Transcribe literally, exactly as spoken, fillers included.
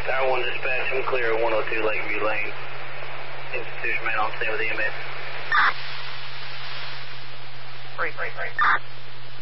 Tower one dispatch, I'm clear at one oh two Lakeview Lane. Institution man on scene with E M S. Break, break, break.